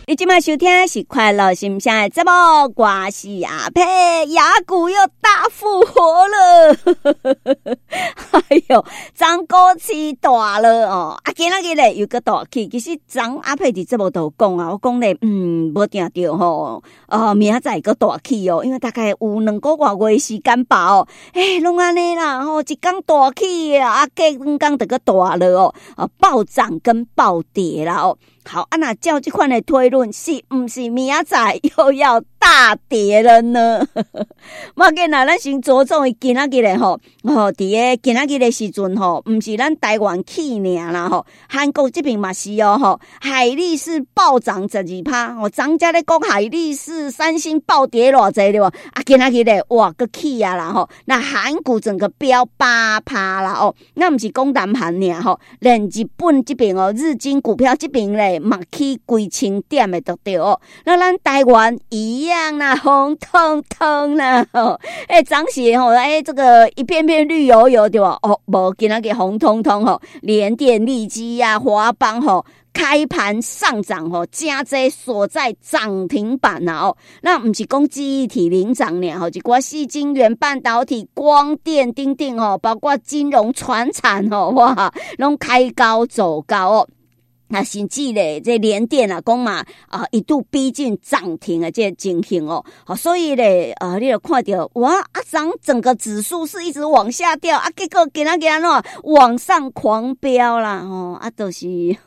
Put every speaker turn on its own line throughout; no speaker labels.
你今晚收听的是快乐心声的节目，我是阿佩，雅股又大复活了。哎呦，涨股市大了哦！今仔日咧又个大起，其实昨阿佩伫节目都讲啊，我讲咧，无定着吼，明仔载个大起哦，因为大概有2个月月时间吧哦，拢安尼啦吼，一天大起啊，隔2天就个大了哦，暴涨跟暴跌啦哦。好，那照这款的推论，是不是明仔载又要大跌了呢？我见啦，咱先着重于今仔日咧吼，伫个今仔日的时阵吼，不是咱台湾起尔啦吼，韩国这边嘛是吼，海力士暴涨12%，涨价咧讲海力士、三星暴跌偌济对无？今仔日咧哇个起啊啦吼，那韩股整个飙8%啦哦，那不是讲南韩尔吼，连日本这边日经股票这边咧。嘛起几千点的都对哦，那咱台湾一样啦，红彤彤啦，涨起吼，这个一片片绿油油对吧？无今仔个红彤彤吼，联电、力基啊、华邦吼。开盘上涨吼，加这锁在涨停板啦哦。那不是讲记忆体领涨呢吼，一寡矽晶圆、半导体、光电、等等吼，包括金融、传产吼，哇，拢开高走高哦。那甚至咧，这联电啊，讲嘛一度逼近涨停的这情形哦，所以咧你就看到哇，整个指数是一直往下掉结果今仔日安怎往上狂飙啦就是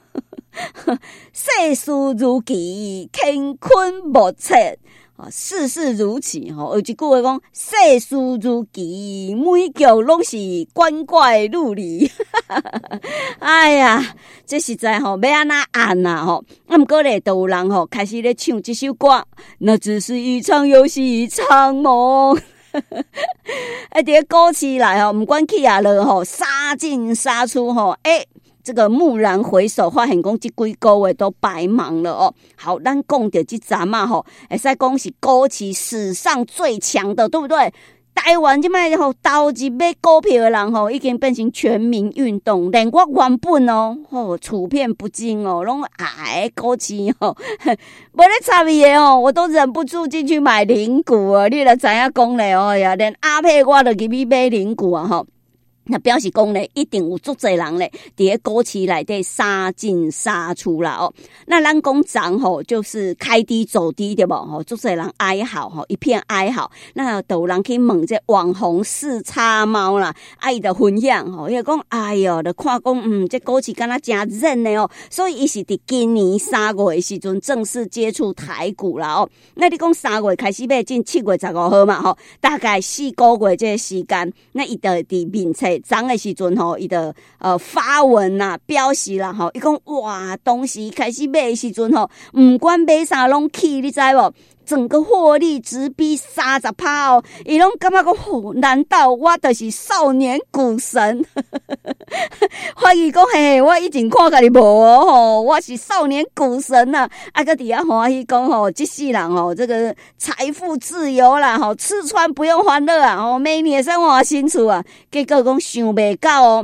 世事如棋，乾坤莫测。世事如棋有一句话讲，世事如棋，每局拢是光怪陆离。哎呀，这实在要安怎按啊不过咧，都有人开始咧唱这首歌，那只是一场游戏，一场梦。伫股市内不管起啊落杀进杀出这个蓦然回首，发现讲这几个月都白忙了哦。好，咱讲到这阵嘛会使讲是股市史上最强的，对不对？台湾这摆投入买股票的人已经变成全民运动，连我原本处片不惊拢爱股市没咧差别的我都忍不住进去买零股你就知影讲咧呀，连阿佩我都去买零股那表示讲咧，一定有足侪人咧，伫个股市内底杀进杀出啦那咱讲涨就是开低走低对无足侪人哀嚎一片哀嚎。那都有人去问这网红四叉猫啦，伊就分享伊就讲哎哟，就看讲这股市敢若真热的所以伊是伫今年3月的时阵正式接触台股啦那你讲3月开始买进7月15号嘛大概4个月这个时间，那伊就伫面册。涨的时阵伊就发文啦、标示啦伊讲哇，当时开始买的时阵不管买啥拢起，你知无？整个获利直逼30%伊拢感觉讲难道我就是少年股神？怀疑讲我以前看家己无我是少年股神啊！搁底下欢喜讲这世人这个财富自由啦吃穿不用欢乐啊每年生活新厝啊，结果讲想袂到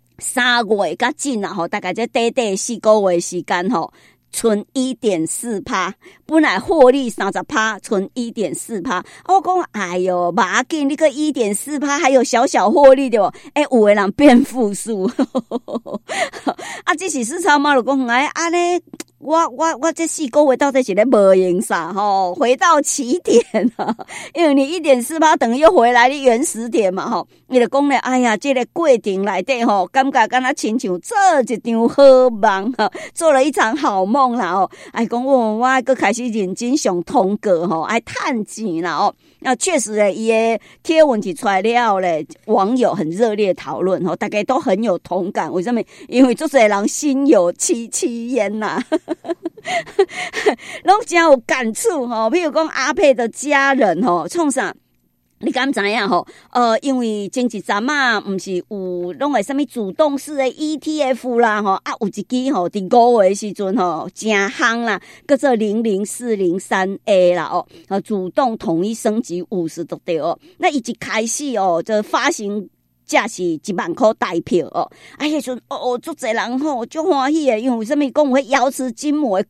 3月较近啊大概这短4个月时间存 1.4%， 本来获利30%，存 1.4%。我讲哎哟，不要紧，你个 1.4% 还有小小获利对不？有的人变负数。这是市场嘛就讲安尼。我这4个月到底是咧无用啥回到起点因为你 1.4% 等于又回来你原始点嘛你就讲咧，哎呀，这个过程内底感觉敢若亲像做一场好梦做了一场好梦啦讲我又开始认真上通告爱趁钱啦那确实咧，伊的贴文一出来了咧，网友很热烈讨论大家都很有同感。为什么？因为做侪人心有戚戚焉呐，拢真有感触譬如讲阿佩的家人创啥？你敢知影因为前一阵不是有拢会什么主动式的 ETF 啦有一支伫5月的时阵真夯啦，叫做00403A 啦主动统一升级50就对那伊一开始这发行价是1万块代票迄阵足侪人足欢喜的，因为什么讲有迄瑶池金母的